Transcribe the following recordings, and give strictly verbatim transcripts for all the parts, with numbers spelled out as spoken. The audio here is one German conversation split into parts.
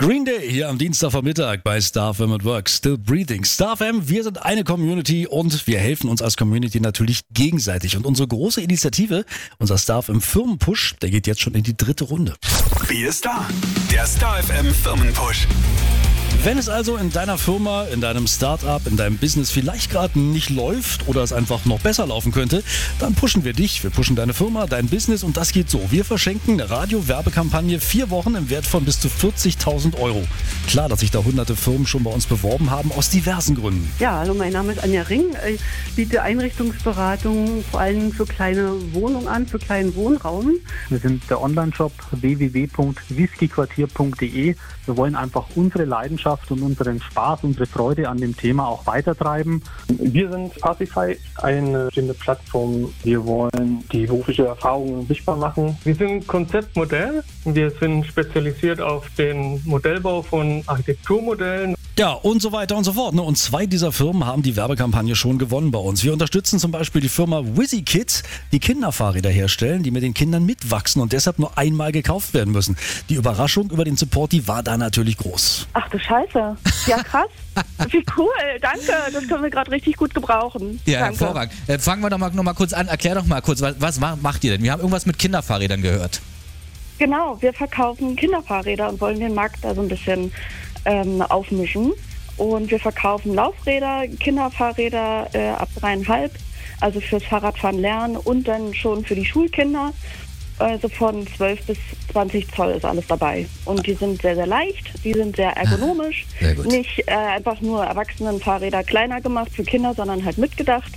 Green Day hier am Dienstagvormittag bei Star F M at Work. Still Breathing. Star F M, wir sind eine Community und wir helfen uns als Community natürlich gegenseitig. Und unsere große Initiative, unser Star F M Firmenpush, der geht jetzt schon in die dritte Runde. Wie ist da? Der Star F M Firmenpush. Wenn es also in deiner Firma, in deinem Startup, in deinem Business vielleicht gerade nicht läuft oder es einfach noch besser laufen könnte, dann pushen wir dich, wir pushen deine Firma, dein Business und das geht so. Wir verschenken eine Radio-Werbekampagne vier Wochen im Wert von bis zu vierzigtausend Euro. Klar, dass sich da hunderte Firmen schon bei uns beworben haben, aus diversen Gründen. Ja, hallo, mein Name ist Anja Ring. Ich biete Einrichtungsberatung vor allem für kleine Wohnungen an, für kleinen Wohnraum. Wir sind der Online-Shop w w w punkt whiskyquartier punkt d e. Wir wollen einfach unsere Leidenschaft und unseren Spaß, unsere Freude an dem Thema auch weitertreiben. Wir sind Partify, eine stehende Plattform. Wir wollen die berufliche Erfahrung sichtbar machen. Wir sind Konzeptmodell. Wir sind spezialisiert auf den Modellbau von Architekturmodellen. Ja, und so weiter und so fort. Und zwei dieser Firmen haben die Werbekampagne schon gewonnen bei uns. Wir unterstützen zum Beispiel die Firma Whizzy Kids, die Kinderfahrräder herstellen, die mit den Kindern mitwachsen und deshalb nur einmal gekauft werden müssen. Die Überraschung über den Support, die war da natürlich groß. Ach du Scheiße. Ja, krass. Wie cool. Danke. Das können wir gerade richtig gut gebrauchen. Ja, Danke. Hervorragend. Äh, fangen wir doch mal, noch mal kurz an. Erklär doch mal kurz, was, was macht ihr denn? Wir haben irgendwas mit Kinderfahrrädern gehört. Genau, wir verkaufen Kinderfahrräder und wollen den Markt da so ein bisschen ähm, aufmischen. Und wir verkaufen Laufräder, Kinderfahrräder äh, ab dreieinhalb, also fürs Fahrradfahren lernen und dann schon für die Schulkinder. Also von zwölf bis zwanzig Zoll ist alles dabei. Und die sind sehr, sehr leicht, die sind sehr ergonomisch. Sehr gut. Nicht äh, einfach nur Erwachsenenfahrräder kleiner gemacht für Kinder, sondern halt mitgedacht.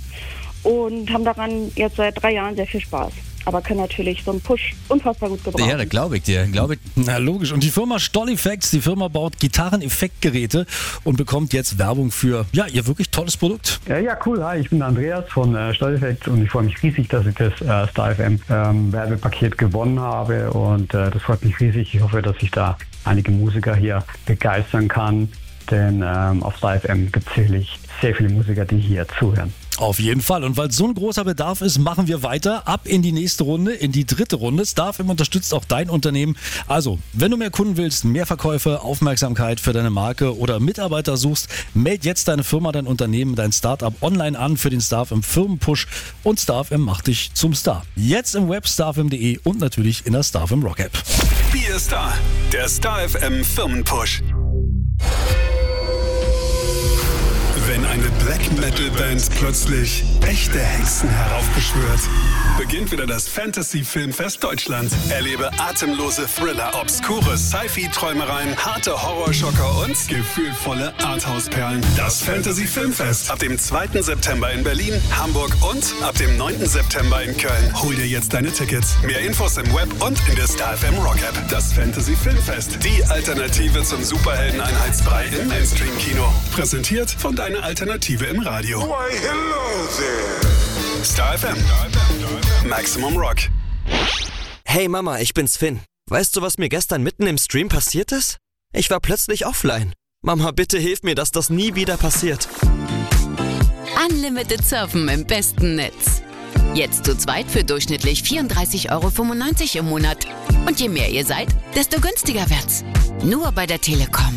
Und haben daran jetzt seit drei Jahren sehr viel Spaß. Aber können natürlich so einen Push unfassbar gut gebrauchen. Ja, das glaube ich dir. Glaub ich. Na logisch. Und die Firma Stoll Effects, die Firma baut Gitarreneffektgeräte und bekommt jetzt Werbung für, ja, ihr wirklich tolles Produkt. Ja, ja, cool. Hi, ich bin Andreas von äh, Stoll Effects und ich freue mich riesig, dass ich das äh, Star F M ähm, Werbepaket gewonnen habe und äh, das freut mich riesig. Ich hoffe, dass ich da einige Musiker hier begeistern kann, denn ähm, auf Star F M gibt es sicherlich sehr viele Musiker, die hier zuhören. Auf jeden Fall. Und weil so ein großer Bedarf ist, machen wir weiter. Ab in die nächste Runde, in die dritte Runde. Star F M unterstützt auch dein Unternehmen. Also, wenn du mehr Kunden willst, mehr Verkäufe, Aufmerksamkeit für deine Marke oder Mitarbeiter suchst, meld jetzt deine Firma, dein Unternehmen, dein Startup online an für den Star F M Firmenpush und Star F M macht dich zum Star. Jetzt im Web star f m punkt d e und natürlich in der Star F M Rock App. Be a Star, der Star F M Firmenpush. Wenn eine Black Metal Band plötzlich echte Hexen heraufbeschwört, beginnt wieder das Fantasy Filmfest Deutschland. Erlebe atemlose Thriller, obskure Sci-Fi-Träumereien, harte Horrorschocker und gefühlvolle Arthouse-Perlen. Das Fantasy Filmfest ab dem zweiten September in Berlin, Hamburg und ab dem neunten September in Köln. Hol dir jetzt deine Tickets. Mehr Infos im Web und in der Star F M Rock App. Das Fantasy Filmfest, die Alternative zum Superhelden-Einheitsbrei im Mainstream-Kino. Präsentiert von deiner Alternative im Radio. Why, hello there. Star F M. Maximum Rock. Hey Mama, ich bin's Finn. Weißt du, was mir gestern mitten im Stream passiert ist? Ich war plötzlich offline. Mama, bitte hilf mir, dass das nie wieder passiert. Unlimited Surfen im besten Netz. Jetzt zu zweit für durchschnittlich vierunddreißig Euro fünfundneunzig im Monat. Und je mehr ihr seid, desto günstiger wird's. Nur bei der Telekom.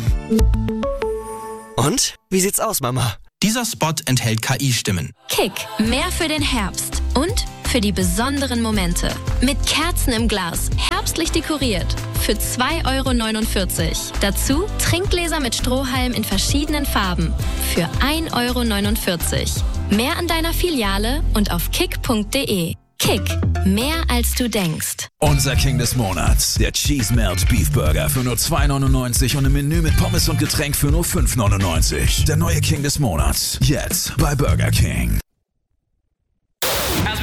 Und? Wie sieht's aus, Mama? Dieser Spot enthält K I-Stimmen. Kick, mehr für den Herbst und für die besonderen Momente. Mit Kerzen im Glas, herbstlich dekoriert. Für zwei Euro neunundvierzig. Dazu Trinkgläser mit Strohhalm in verschiedenen Farben. Für ein Euro neunundvierzig. Mehr an deiner Filiale und auf kick punkt d e. Kick, mehr als du denkst. Unser King des Monats, der Cheese Melt Beef Burger für nur zwei neunundneunzig und ein Menü mit Pommes und Getränk für nur fünf neunundneunzig. Der neue King des Monats, jetzt bei Burger King.